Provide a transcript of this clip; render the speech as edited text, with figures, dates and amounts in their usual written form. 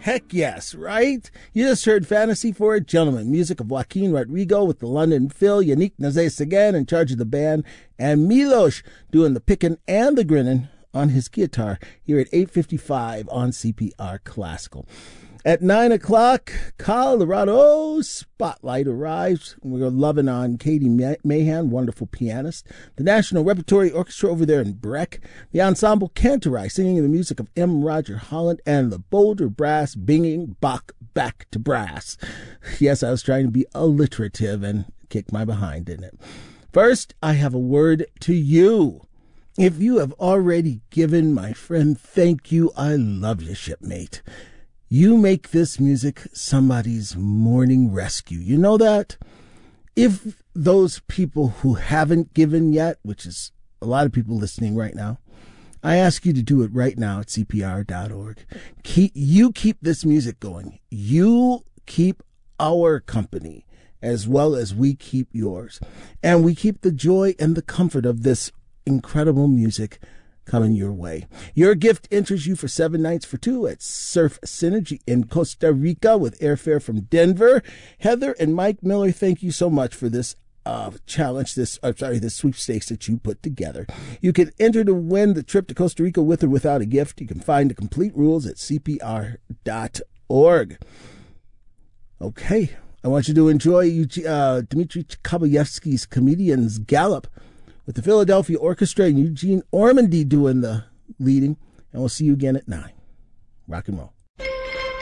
Heck yes, right? You just heard Fantasy for a Gentleman, music of Joaquin Rodrigo with the London Phil, Yannick Nazay-Sagan in charge of the band, and Milos doing the picking and the grinning on his guitar here at 8:55 on CPR Classical. At 9 o'clock, Colorado Spotlight arrives. We're loving on Katie Mahan, wonderful pianist. The National Repertory Orchestra over there in Breck. The Ensemble Cantorai singing the music of M. Roger Holland. And the Boulder Brass binging Bach back to brass. Yes, I was trying to be alliterative and kick my behind in it. First, I have a word to you. If you have already given my friend thank you, I love you, shipmate. You make this music somebody's morning rescue. You know that? If those people who haven't given yet, which is a lot of people listening right now, I ask you to do it right now at CPR.org. You keep this music going. You keep our company as well as we keep yours. And we keep the joy and the comfort of this incredible music coming your way. Your gift enters you for 7 nights for 2 at Surf Synergy in Costa Rica with airfare from Denver. Heather and Mike Miller, thank you so much for this challenge, this sweepstakes that you put together. You can enter to win the trip to Costa Rica with or without a gift. You can find the complete rules at CPR.org. Okay, I want you to enjoy Dmitry Kabayevsky's Comedian's Gallop with the Philadelphia Orchestra and Eugene Ormandy doing the leading. And we'll see you again at 9. Rock and roll.